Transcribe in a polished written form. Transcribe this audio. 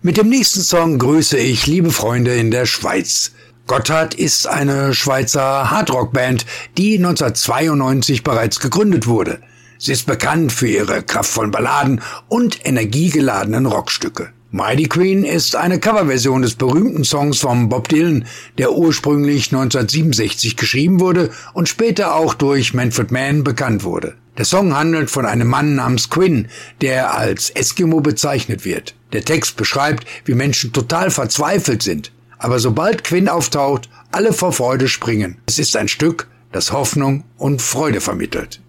Mit dem nächsten Song grüße ich liebe Freunde in der Schweiz. Gotthard ist eine Schweizer Hardrock-Band, die 1992 bereits gegründet wurde. Sie ist bekannt für ihre kraftvollen Balladen und energiegeladenen Rockstücke. Mighty Queen ist eine Coverversion des berühmten Songs von Bob Dylan, der ursprünglich 1967 geschrieben wurde und später auch durch Manfred Mann bekannt wurde. Der Song handelt von einem Mann namens Quinn, der als Eskimo bezeichnet wird. Der Text beschreibt, wie Menschen total verzweifelt sind, aber sobald Quinn auftaucht, alle vor Freude springen. Es ist ein Stück, das Hoffnung und Freude vermittelt.